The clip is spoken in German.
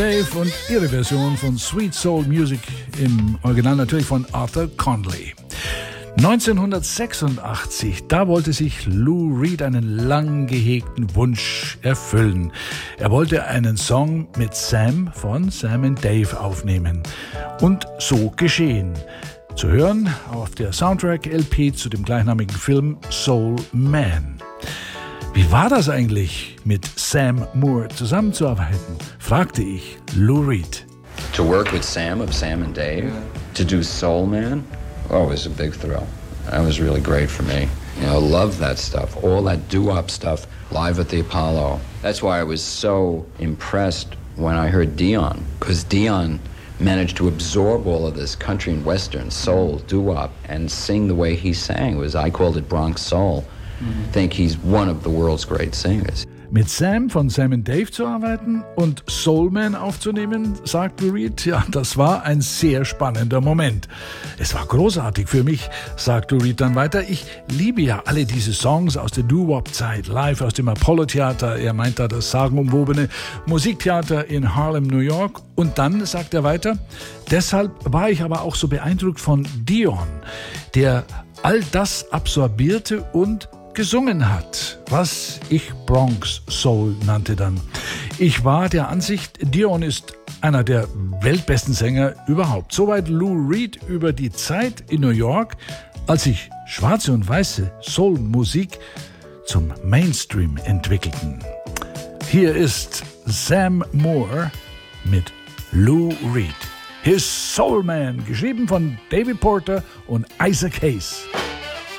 Dave und ihre Version von Sweet Soul Music, im Original natürlich von Arthur Conley. 1986, da wollte sich Lou Reed einen lang gehegten Wunsch erfüllen. Er wollte einen Song mit Sam von Sam & Dave aufnehmen. Und so geschehen. Zu hören auf der Soundtrack-LP zu dem gleichnamigen Film Soul Man. Wie war das eigentlich, mit Sam Moore zusammenzuarbeiten, fragte ich Lou Reed. To work with Sam of Sam and Dave, to do Soul Man, oh, it was a big thrill. That was really great for me. You know, I love that stuff, all that doo-wop stuff live at the Apollo. That's why I was so impressed when I heard Dion, because Dion managed to absorb all of this country and western, soul, doo-wop, and sing the way he sang. I called it Bronx Soul. I think he's one of the world's great singers. Mit Sam von Sam & Dave zu arbeiten und Soul Man aufzunehmen, sagt Lou Reed, ja, das war ein sehr spannender Moment. Es war großartig für mich, sagt Lou Reed dann weiter. Ich liebe ja alle diese Songs aus der Doo-Wop-Zeit, live aus dem Apollo-Theater. Er meint da das sagenumwobene Musiktheater in Harlem, New York. Und dann, sagt er weiter, deshalb war ich aber auch so beeindruckt von Dion, der all das absorbierte und gesungen hat, was ich Bronx Soul nannte dann. Ich war der Ansicht, Dion ist einer der weltbesten Sänger überhaupt. Soweit Lou Reed über die Zeit in New York, als sich schwarze und weiße Soul-Musik zum Mainstream entwickelten. Hier ist Sam Moore mit Lou Reed. His Soul Man, geschrieben von David Porter und Isaac Hayes.